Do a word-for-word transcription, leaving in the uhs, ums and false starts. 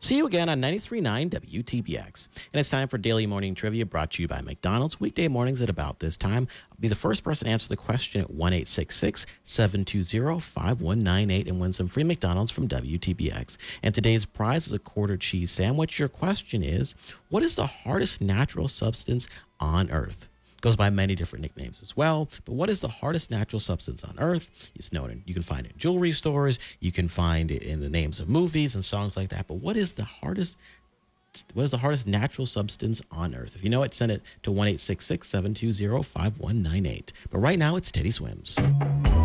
See you again on ninety-three point nine W T B X. And it's time for Daily Morning Trivia brought to you by McDonald's. Weekday mornings at about this time. I'll be the first person to answer the question at one eight six six, seven two zero, five one nine eight and win some free McDonald's from W T B X. And today's prize is a quarter cheese sandwich. Your question is, what is the hardest natural substance on Earth? Goes by many different nicknames as well. But what is the hardest natural substance on Earth? It's known in, you can find it in jewelry stores. You can find it in the names of movies and songs like that. But what is the hardest what is the hardest natural substance on Earth? If you know it, send it to one eight six six, seven two zero, five one nine eight. But right now, it's Teddy Swims.